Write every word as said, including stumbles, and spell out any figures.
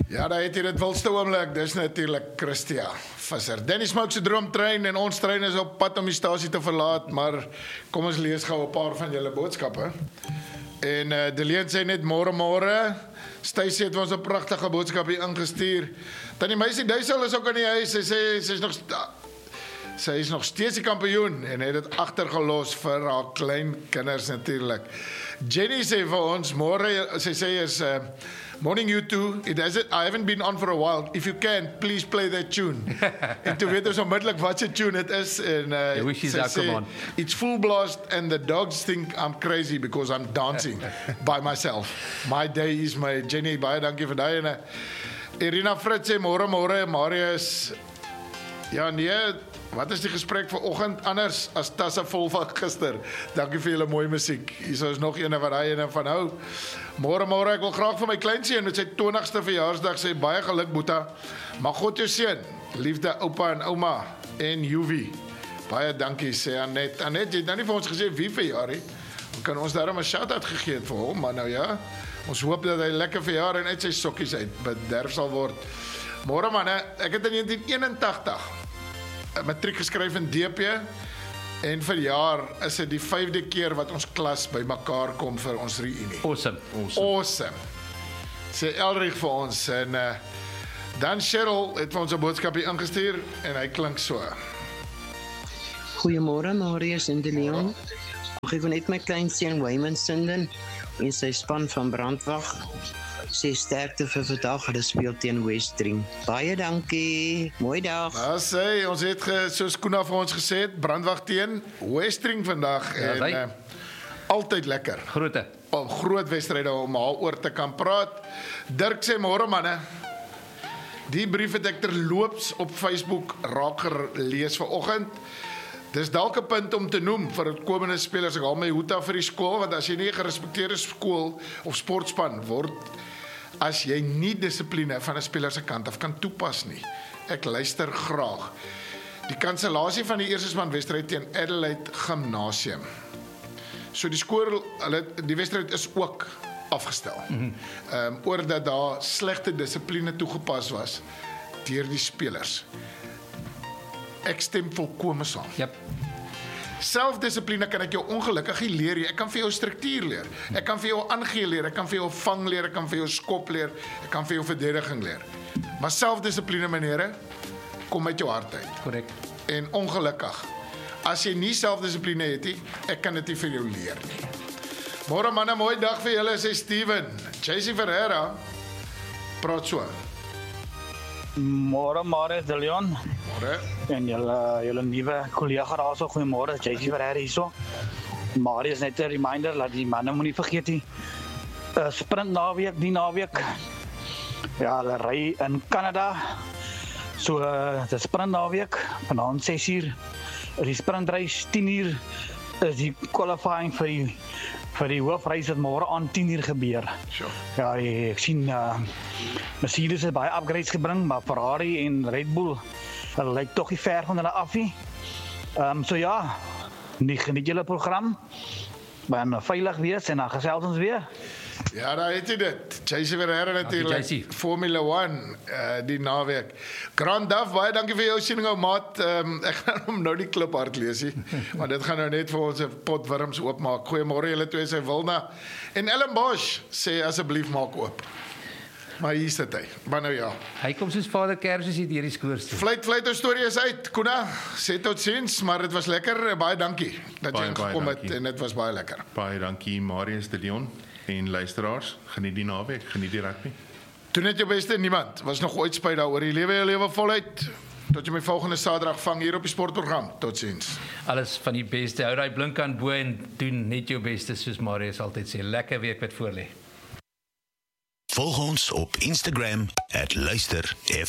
Ja, daar het hier het wildste oomblik, dis natuurlik Christia Visser. Danny Smoke se droomtrein en ons trein is op pad om die stasie te verlaat, maar kom ons lees gou 'n paar van julle boodskappe. En uh, Deleen sê net môre môre. Stacey het ons 'n pragtige boodskap hier ingestuur. Tannie Meisie Duisel is ook in die huis. Sy sê sy is nog sy is nog steeds die kampioen en het dit agtergelos vir haar klein kinders natuurlik. Jenny sê vir ons môre, sy sê is uh, morning you two. It has it. I haven't been on for a while. If you can, please play that tune. En toe weet ons onmiddellik wat se tune het is en uh, yeah, sy sê it's full blast and the dogs think I'm crazy because I'm dancing by myself. My day is my Jenny. Baie dankie vir daai en uh, Irina Fritz sê môre môre Marius. Ja nee, wat is die gesprek vanoggend anders as tasse vol van gister? Dankie vir julle mooi musiek. Hier is nog een wat hy en van hou. Môre môre ek wil graag vir my kleinseun met sy twintigste verjaarsdag sê baie geluk Boeta. Mag God jou seën. Liefde oupa en ouma en Juwie. Baie dankie sê Anet. Anet jy het nou nie vir ons gesê wie verjaar nie. Kan ons daarom 'n shout-out gegee het vir hom, maar nou ja. Ons hoop dat hy lekker verjaar en uit sy sokkies uit bederf sal word. Môre manne, ek het in negentien eenentagtig 'n matriek geskryf in D P en vir jaar is dit die vyfde keer wat ons klas bymekaar kom vir ons reunie. Awesome. Awesome. Awesome. Sê Elrich vir ons en uh, dan Cheryl het vir ons 'n boodskap hier ingestuur en hy klink so. Goeiemôre Marius en De Leon. Ek wil net my kleinseun Wayman Sinden en sy span van Brandwag sê sterkte vir vandag, hulle speel teen Westring. Baie dankie, mooi dag. Ja, sê, ons het, ge, soos Koena vir ons gesê het, Brandwag teen Westring vandag. Ja, en uh, altyd lekker. Grote. Op groot wedstryde om daaroor te kan praat. Dirk sê, môre manne, die brief het ek terloops op Facebook raak gelees vanoggend. Dis dalk 'n punt om te noem vir die komende spelers. Ek haal my hoed af vir die skool, want as jy nie 'n gerespekteerde skool of sportspan word, as jy nie dissipline van 'n speler se kant af kan toepas nie. Ek luister graag. Die kansellasie van die eerste span wedstryd teen Adelaide Gimnasium. So die skool, hulle die wedstryd is ook afgestel. Mm-hmm. um, oor dat daar slegte dissipline toegepas was deur die spelers. Ek stem volkome saam. Yep. Selfdissipline kan ek jou ongelukkig nie leer. Ek kan vir jou struktuur leer. Ek kan vir jou aangee leer. Ek kan vir jou vang leer. Ek kan vir jou skop leer. Ek kan vir jou verdediging leer. Maar selfdissipline, menere, kom uit jou hart uit. Korrek. En ongelukkig, as jy nie selfdissipline het nie, ek kan dit nie vir jou leer nie. Môre manne, mooi dag vir julle, sê Steven. Chasey Ferreira praat so. Môre môre De Leon. Môre. En julle julle nuwe kollega daarso, goeiemôre, Jessie Ferreira hierso. Marie is net 'n reminder dat die manne moenie vergeet nie. Uh, sprint naweek, die naweek. Ja, hulle ry in Kanada. So uh, die sprint naweek, vanaand ses uur. Is die sprintreis tien uur is die qualifying vir die vir die hoofreis wat môre aan tien uur gebeur. Sure. Ja, ek sien uh, Mercedes het baie upgrades gebring, maar Ferrari en Red Bull hulle lyk tog nie ver van hulle af nie. Ehm um, so ja, nie geniet julle program. Maar veilig wees en dan gesels ons weer. Ja, daar het jy dit. Chasey Ferreira natuurlik. Formula one uh, die naweek. Grand Daf, baie dankie vir jou siening ou maat. Um, ek gaan hom nou die klip hard lees nie. Maar dit gaan nou net vir ons 'n pot wurms oopmaak. Goeiemôre julle twee, sy Wilna. En Ellen Bosch sê asseblief maak oop. Maar hier sit hy. Maar nou ja. Hy kom soos Vader Kersus hier deur die skoorste. Fluit fluit ons storie is uit. Koena, sê tot ziens, maar dit was lekker. Baie dankie dat jy ingekom het en dit was baie lekker. Baie dankie Marius De Leon en luisteraars. Geniet die naweek, geniet die rugby. Doen net jou beste, niemand was nog ooit spyt daaroor. Jy lewe jou lewe voluit. Tot jy my volgende Saterdag vang hier op die sportprogram. Tot ziens. Alles van die beste. Hou daai blink aan bo en doen net jou beste soos Marius altyd sê. Lekker week wat voor lê. Volg ons op Instagram at luister F